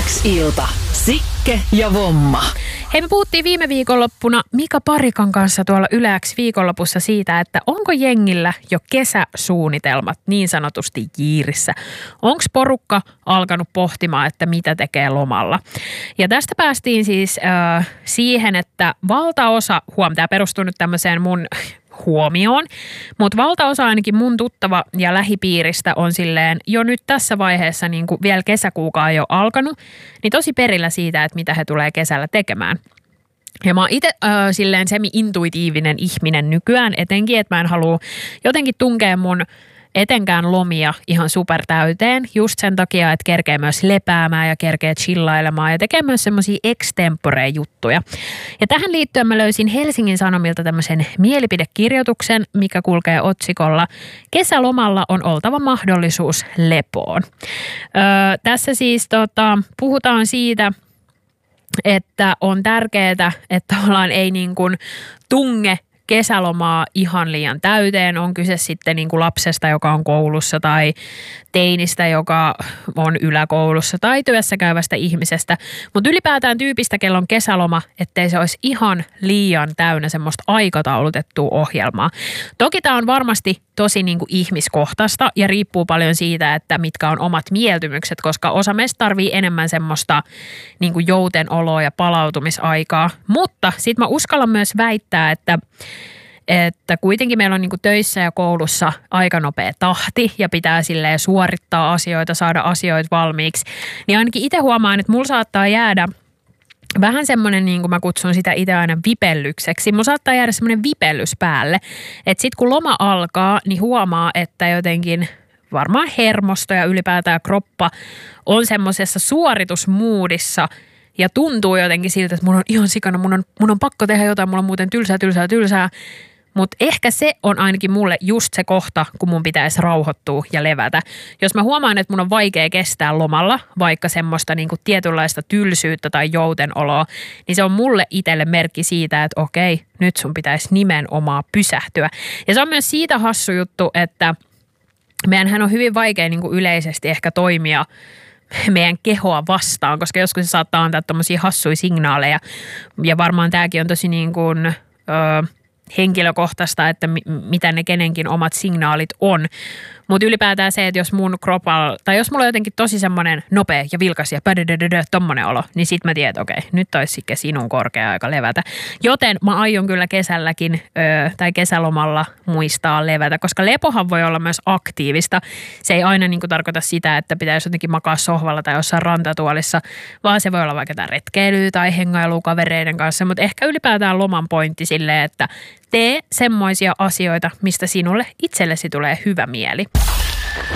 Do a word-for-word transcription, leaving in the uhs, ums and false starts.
X-ilta. Sikke ja Vomma. Hei, me puhuttiin viime viikonloppuna Mika Parikan kanssa tuolla Yle X viikonlopussa siitä, että onko jengillä jo kesäsuunnitelmat niin sanotusti jiirissä. Onko porukka alkanut pohtimaan, että mitä tekee lomalla? Ja tästä päästiin siis äh, siihen, että valtaosa, huom, tämä perustuu nyt tämmöiseen mun huomioon, mutta valtaosa ainakin mun tuttava ja lähipiiristä on silleen jo nyt tässä vaiheessa, niin kuin vielä kesäkuukaan jo alkanut, niin tosi perillä siitä, että mitä he tulee kesällä tekemään. Ja mä oon itse äh, silleen semi-intuitiivinen ihminen nykyään etenkin, että mä en halua jotenkin tunkea mun etenkään lomia ihan supertäyteen just sen takia, että kerkee myös lepäämään ja kerkee chillailemaan ja tekee myös semmoisia extempore-juttuja. Ja tähän liittyen mä löysin Helsingin Sanomilta tämmöisen mielipidekirjoituksen, mikä kulkee otsikolla "Kesälomalla on oltava mahdollisuus lepoon". Öö, tässä siis tota, puhutaan siitä, että on tärkeää, että ollaan ei niin kuin tunge kesälomaa ihan liian täyteen. On kyse sitten niin kuin lapsesta, joka on koulussa tai teinistä, joka on yläkoulussa tai työssä käyvästä ihmisestä. Mutta ylipäätään tyypistä, kello on kesäloma, ettei se olisi ihan liian täynnä semmoista aikataulutettua ohjelmaa. Toki tämä on varmasti tosi niin kuin ihmiskohtaista ja riippuu paljon siitä, että mitkä on omat mieltymykset, koska osa meistä tarvii enemmän semmoista niin kuin joutenoloa ja palautumisaikaa. Mutta sitten mä uskallan myös väittää, että että kuitenkin meillä on niin kuin töissä ja koulussa aika nopea tahti ja pitää silleen suorittaa asioita, saada asioita valmiiksi. Niin ainakin itse huomaan, että mulla saattaa jäädä vähän semmoinen, niin kuin mä kutsun sitä itse aina vipellykseksi. Mulla saattaa jäädä semmoinen vipellys päälle, että sit kun loma alkaa, niin huomaa, että jotenkin varmaan hermosto ja ylipäätään kroppa on semmoisessa suoritusmuudissa ja tuntuu jotenkin siltä, että mun on ihan sikana, mun on, mun on pakko tehdä jotain, mulla on muuten tylsää, tylsää, tylsää. Mutta ehkä se on ainakin mulle just se kohta, kun mun pitäisi rauhoittua ja levätä. Jos mä huomaan, että mun on vaikea kestää lomalla, vaikka semmoista niinku tietynlaista tylsyyttä tai joutenoloa, niin se on mulle itselle merkki siitä, että okei, nyt sun pitäisi nimenomaan pysähtyä. Ja se on myös siitä hassu juttu, että meidänhän on hyvin vaikea niinku yleisesti ehkä toimia meidän kehoa vastaan, koska joskus se saattaa antaa tommosia hassuja signaaleja. Ja varmaan tääkin on tosi niin kuin Öö, henkilökohtaista, että mi- mitä ne kenenkin omat signaalit on. Mutta ylipäätään se, että jos mun kropalla, tai jos mulla on jotenkin tosi semmoinen nopea ja vilkas ja pädödödödö, tommonen olo, niin sit mä tiedän, että okei, nyt olisi sitten sinun korkea aika levätä. Joten mä aion kyllä kesälläkin öö, tai kesälomalla muistaa levätä, koska lepohan voi olla myös aktiivista. Se ei aina niin kuin tarkoita sitä, että pitäisi jotenkin makaa sohvalla tai jossain rantatuolissa, vaan se voi olla vaikka jotain retkeilyä tai hengailua kavereiden kanssa, mutta ehkä ylipäätään loman pointti silleen, että tee semmoisia asioita, mistä sinulle itsellesi tulee hyvä mieli.